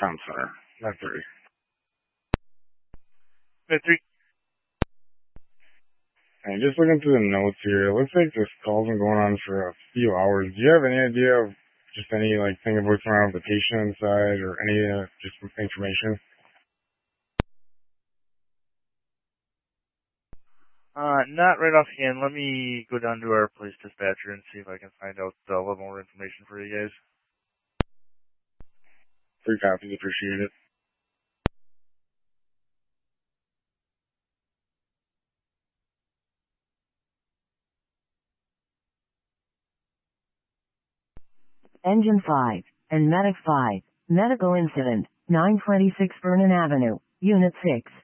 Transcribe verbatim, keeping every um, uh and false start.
Town Center. Med three. Med three. And just looking through the notes here, it looks like this call's been going on for a few hours. Do you have any idea of just any, like, thing of what's going on with the patient inside or any, uh, just information? Uh, not right offhand. Let me go down to our police dispatcher and see if I can find out uh, a little more information for you guys. Free copies, appreciate it. Engine five, and Medic five, medical incident, nine twenty-six Vernon Avenue, Unit six.